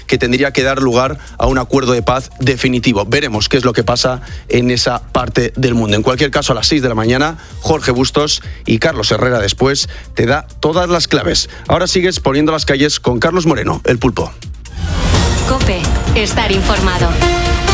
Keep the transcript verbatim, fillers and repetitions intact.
que tendría que dar lugar a un acuerdo de paz definitivo. Veremos qué es lo que pasa en esa parte del mundo. En cualquier caso, a las seis de la mañana, Jorge Bustos y Carlos Herrera después te da todas las claves. Ahora sigues poniendo las calles con Carlos Moreno, el Pulpo. COPE, estar informado.